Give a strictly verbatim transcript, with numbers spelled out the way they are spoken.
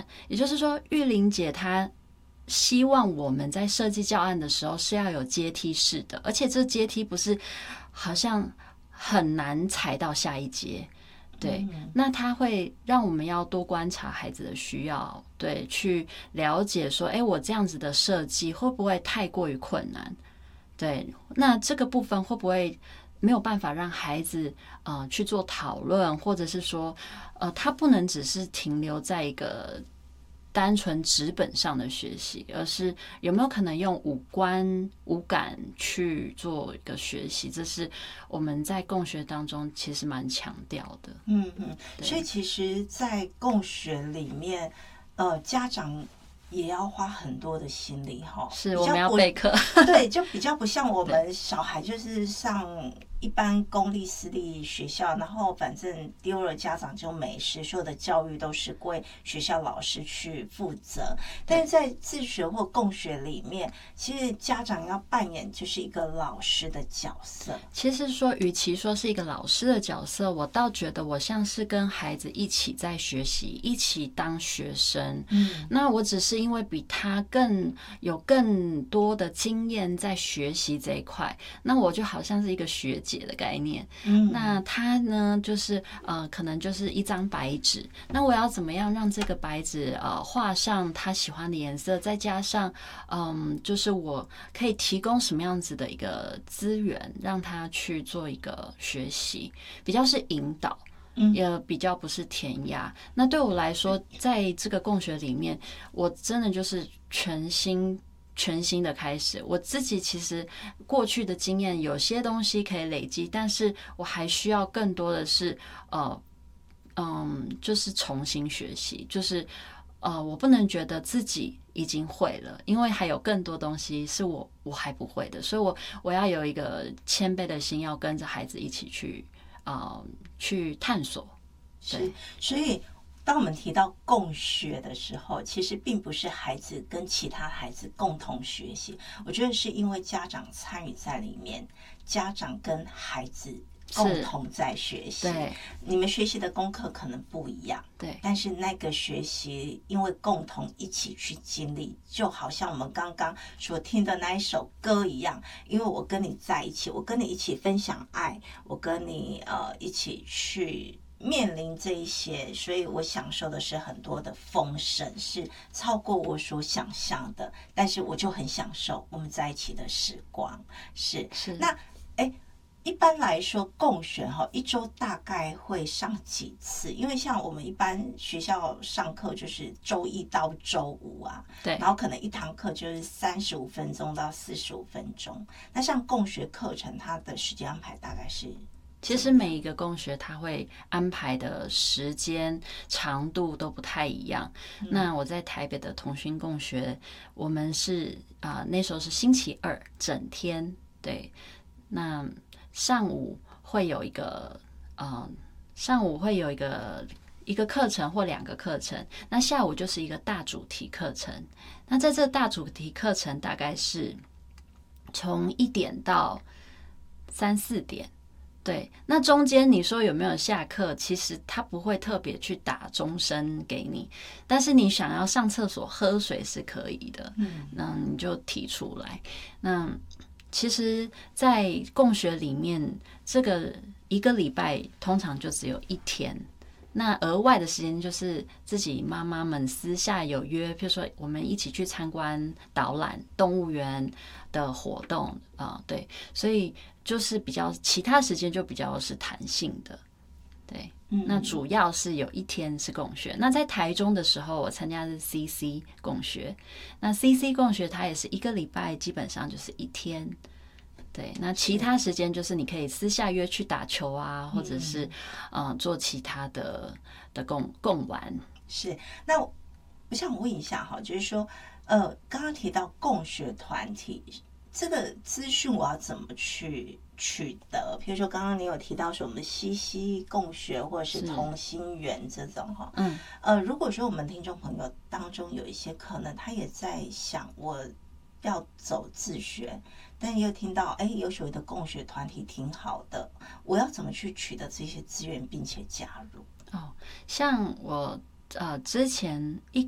也就是说，玉玲姐她希望我们在设计教案的时候是要有阶梯式的，而且这阶梯不是好像很难踩到下一阶。对，那他会让我们要多观察孩子的需要，对，去了解说，哎，我这样子的设计会不会太过于困难？对，那这个部分会不会没有办法让孩子呃去做讨论，或者是说，呃，他不能只是停留在一个单纯纸本上的学习，而是有没有可能用五官五感去做一个学习，这是我们在共学当中其实蛮强调的。 嗯嗯，所以其实在共学里面呃家长也要花很多的心力哈， 是我们要备课。 对，就比较不像我们小孩就是上一般公立私立学校，然后反正丢了家长就没事，所有的教育都是归学校老师去负责。但是在自学或共学里面，其实家长要扮演就是一个老师的角色。 其实说，与其说是一个老师的角色，我倒觉得我像是跟孩子一起在学习，一起当学生。嗯，那我只是因为比他更有更多的经验在学习这一块，那我就好像是一个学姐的概念。嗯，那他呢，就是呃，可能就是一张白纸，那我要怎么样让这个白纸呃画上他喜欢的颜色，再加上嗯，就是我可以提供什么样子的一个资源，让他去做一个学习，比较是引导。也比较不是填鸭。那对我来说，在这个共学里面，我真的就是全心全新的开始。我自己其实过去的经验有些东西可以累积，但是我还需要更多的是呃嗯，就是重新学习，就是呃，我不能觉得自己已经会了，因为还有更多东西是我我还不会的，所以我我要有一个谦卑的心，要跟着孩子一起去呃去探索。 是，所以当我们提到共学的时候，其实并不是孩子跟其他孩子共同学习，我觉得是因为家长参与在里面，家长跟孩子共同在学习。 对， 你们学习的功课可能不一样， 对， 但是那个学习因为共同一起去经历，就好像我们刚刚所听的那一首歌一样，因为我跟你在一起，我跟你一起分享爱，我跟你呃一起去面临这一些，所以我享受的是很多的丰盛，是超过我所想象的，但是我就很享受我们在一起的时光。是是那哎。一般来说，共学哈一周大概会上几次？因为像我们一般学校上课就是周一到周五啊， 对， 然后可能一堂课就是三十五分钟到四十五分钟。那像共学课程，它的时间安排大概是？ 其实每一个共学它会安排的时间长度都不太一样。嗯、那我在台北的同心共学，我们是啊、呃、那时候是星期二整天，对，那。上午会有一个，呃，上午会有一个一个课程或两个课程，那下午就是一个大主题课程。那在这大主题课程大概是从一点到三四点，对。那中间你说有没有下课？其实他不会特别去打钟声给你，但是你想要上厕所喝水是可以的，嗯，那你就提出来，那。其实，在共学里面，这个一个礼拜通常就只有一天。那额外的时间就是自己妈妈们私下有约，比如说我们一起去参观导览动物园的活动啊、呃，对，所以就是比较其他时间就比较是弹性的，对。那主要是有一天是共学。那在台中的时候，我参加的是 C C 共学。那 C C 共学它也是一个礼拜，基本上就是一天。对，那其他时间就是你可以私下约去打球啊，或者是嗯、呃、做其他的的共共玩。 是，那我想问一下哈，就是说，呃，刚刚提到共学团体。这个资讯我要怎么去取得？比如说，刚刚你有提到说我们西西共学或者是同心圆这种哈，嗯，呃，如果说我们听众朋友当中有一些可能他也在想我要走自学，但又听到哎有所谓的共学团体挺好的，我要怎么去取得这些资源并且加入？ 哦，像我呃之前一